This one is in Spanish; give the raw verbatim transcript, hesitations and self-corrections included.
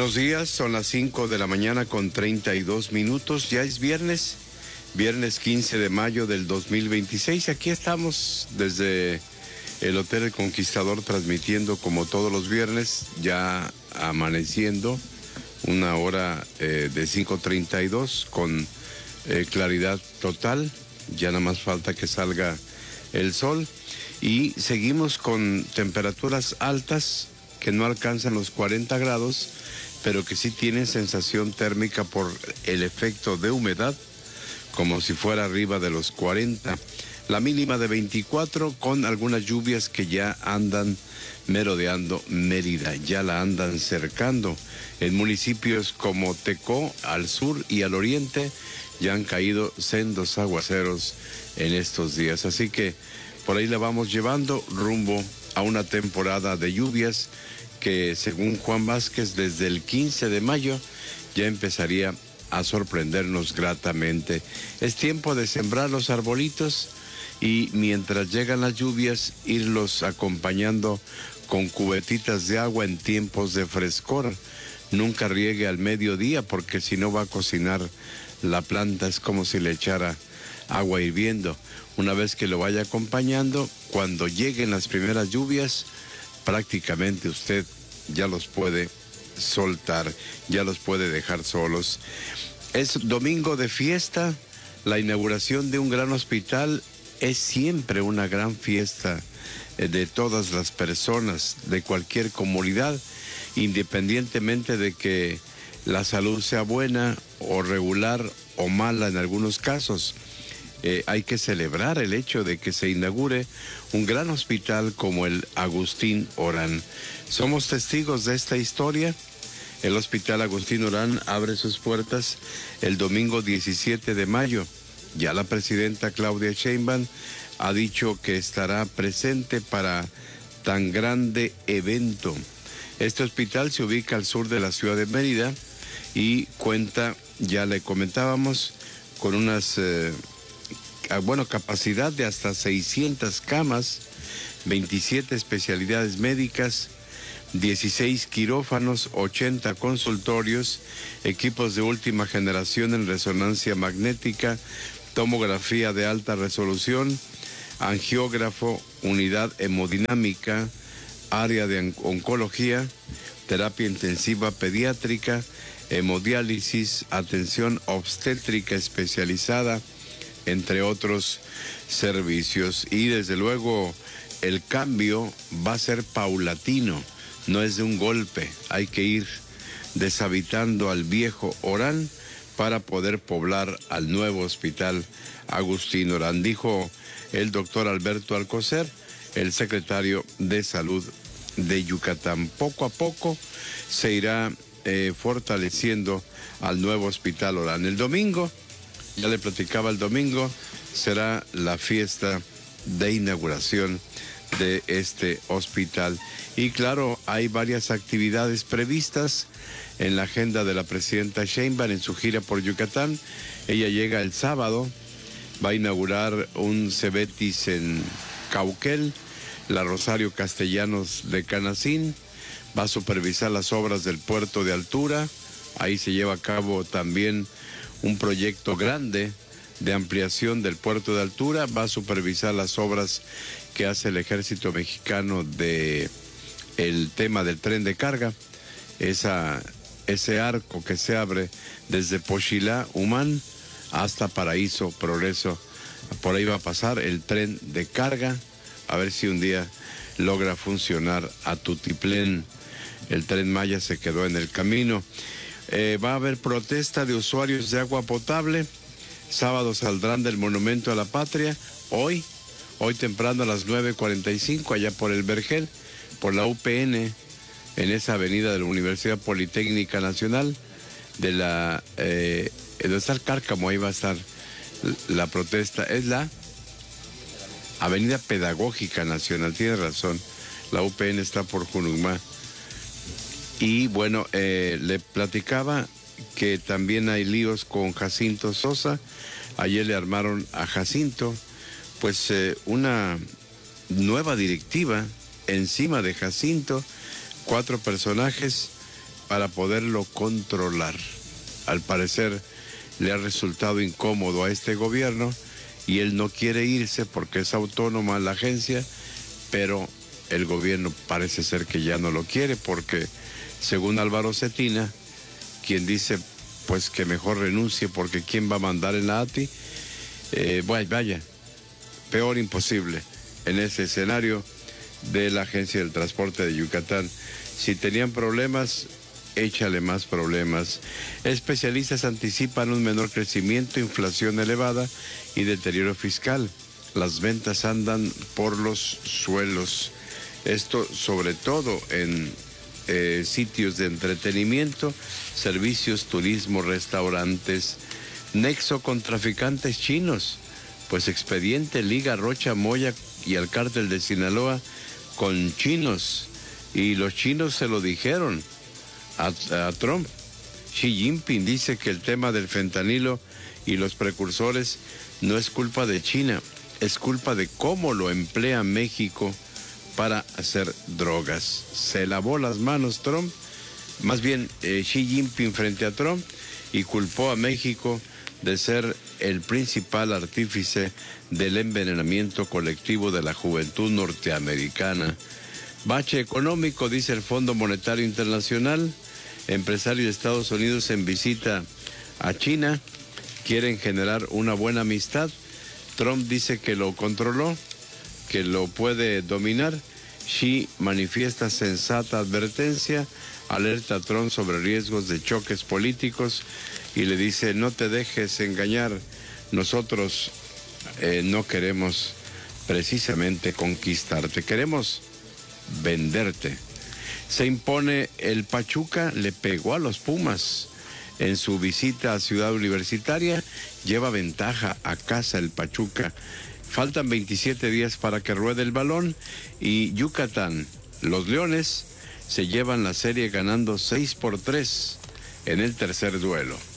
Buenos días, son las cinco de la mañana con treinta y dos minutos, ya es viernes, viernes quince de mayo del dos mil veintiséis, aquí estamos desde el Hotel El Conquistador transmitiendo como todos los viernes, ya amaneciendo, una hora eh, de cinco treinta y dos con eh, claridad total, ya nada más falta que salga el sol y seguimos con temperaturas altas que no alcanzan los cuarenta grados, pero que sí tienen sensación térmica por el efecto de humedad, como si fuera arriba de los cuarenta. La mínima de veinticuatro, con algunas lluvias que ya andan merodeando Mérida, ya la andan cercando. En municipios como Tecó, al sur y al oriente, ya han caído sendos aguaceros en estos días. Así que por ahí la vamos llevando rumbo a una temporada de lluvias que, según Juan Vázquez, desde el quince de mayo ya empezaría a sorprendernos gratamente. Es tiempo de sembrar los arbolitos y mientras llegan las lluvias, irlos acompañando con cubetitas de agua en tiempos de frescor. Nunca riegue al mediodía porque si no va a cocinar la planta, es como si le echara agua hirviendo. Una vez que lo vaya acompañando, cuando lleguen las primeras lluvias, prácticamente usted ya los puede soltar, ya los puede dejar solos. Es domingo de fiesta, la inauguración de un gran hospital es siempre una gran fiesta de todas las personas, de cualquier comunidad, independientemente de que la salud sea buena o regular o mala en algunos casos. Eh, hay que celebrar el hecho de que se inaugure un gran hospital como el Agustín Orán. Somos testigos de esta historia. El Hospital Agustín Orán abre sus puertas el domingo diecisiete de mayo. Ya la presidenta Claudia Sheinbaum ha dicho que estará presente para tan grande evento. Este hospital se ubica al sur de la ciudad de Mérida y cuenta, ya le comentábamos, con unas... Eh, bueno, capacidad de hasta seiscientas camas, veintisiete especialidades médicas, dieciséis quirófanos, ochenta consultorios, equipos de última generación en resonancia magnética, tomografía de alta resolución, angiógrafo, unidad hemodinámica, área de oncología, terapia intensiva pediátrica, hemodiálisis, atención obstétrica especializada, entre otros servicios. Y desde luego el cambio va a ser paulatino, no es de un golpe. Hay que ir deshabitando al viejo Orán para poder poblar al nuevo Hospital Agustín Orán, dijo el doctor Alberto Alcocer, el secretario de Salud de Yucatán. Poco a poco se irá eh, fortaleciendo al nuevo Hospital Orán. El domingo, ya le platicaba, el domingo será la fiesta de inauguración de este hospital. Y claro, hay varias actividades previstas en la agenda de la presidenta Sheinbaum en su gira por Yucatán. Ella llega el sábado, va a inaugurar un Cebetis en Cauquel, la Rosario Castellanos de Canacín, va a supervisar las obras del puerto de altura. Ahí se lleva a cabo también un proyecto grande de ampliación del puerto de altura, va a supervisar las obras que hace el ejército mexicano de el tema del tren de carga, esa, ese arco que se abre desde Pochilá, Humán, hasta Paraíso, Progreso. Por ahí va a pasar el tren de carga, a ver si un día logra funcionar a tutiplén. El tren Maya se quedó en el camino. Eh, va a haber protesta de usuarios de agua potable. Sábado saldrán del Monumento a la Patria. Hoy, hoy temprano a las nueve cuarenta y cinco, allá por el Vergel, por la U P N, en esa avenida de la Universidad Politécnica Nacional, de la, eh, donde está el Cárcamo, ahí va a estar la protesta. Es la Avenida Pedagógica Nacional, tiene razón. La U P N está por Junucmá. Y bueno, eh, le platicaba que también hay líos con Jacinto Sosa. Ayer le armaron a Jacinto, pues eh, una nueva directiva encima de Jacinto, cuatro personajes para poderlo controlar. Al parecer le ha resultado incómodo a este gobierno y él no quiere irse porque es autónoma la agencia, pero el gobierno parece ser que ya no lo quiere porque, según Álvaro Cetina, quien dice pues que mejor renuncie porque quién va a mandar en la A T I, eh, vaya, vaya, peor imposible en ese escenario de la Agencia del Transporte de Yucatán. Si tenían problemas, échale más problemas. Especialistas anticipan un menor crecimiento, inflación elevada y deterioro fiscal. Las ventas andan por los suelos. Esto sobre todo en eh, sitios de entretenimiento, servicios, turismo, restaurantes. Nexo con traficantes chinos. Pues expediente liga Rocha Moya y al cártel de Sinaloa con chinos. Y los chinos se lo dijeron a, a Trump. Xi Jinping dice que el tema del fentanilo y los precursores no es culpa de China, es culpa de cómo lo emplea México para hacer drogas. Se lavó las manos Trump, más bien eh, Xi Jinping frente a Trump, y culpó a México de ser el principal artífice del envenenamiento colectivo de la juventud norteamericana. Bache económico, dice el Fondo Monetario Internacional. Empresarios de Estados Unidos en visita a China quieren generar una buena amistad. Trump dice que lo controló, que lo puede dominar. Xi manifiesta sensata advertencia, alerta a Trump sobre riesgos de choques políticos y le dice: no te dejes engañar, nosotros eh, no queremos precisamente conquistarte, queremos venderte. Se impone el Pachuca, le pegó a los Pumas en su visita a Ciudad Universitaria, lleva ventaja a casa el Pachuca. Faltan veintisiete días para que ruede el balón y Yucatán, los Leones, se llevan la serie ganando seis por tres en el tercer duelo.